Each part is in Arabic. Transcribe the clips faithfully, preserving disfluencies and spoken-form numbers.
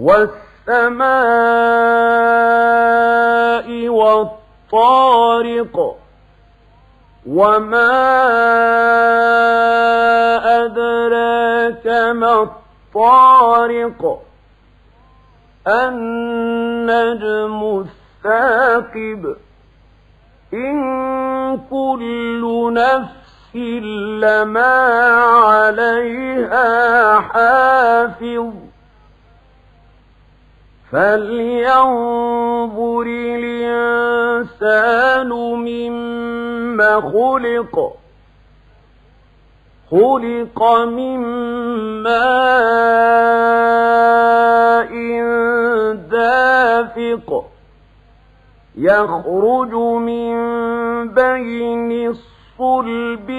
والسماء والطارق وما أدراك ما الطارق النجم الثاقب إن كل نفس لما عليها حافظ فلينظر الإنسان مما خلق خلق من ماء دافق يخرج من بين الصلب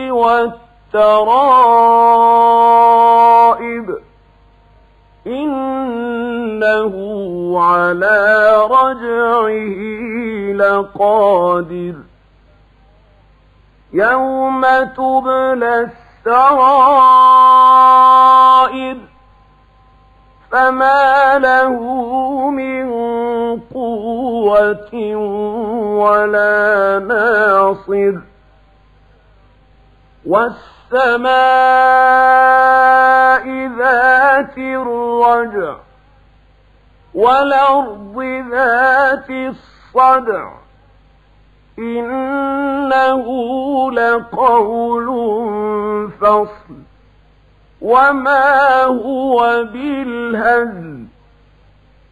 والترائب إنه على رجعه لقادر يوم تبلى السرائر فما له من قوة ولا ناصر والسماء ذات الرجع والأرض ذات الصدع إنه لقول فصل وما هو بالهزل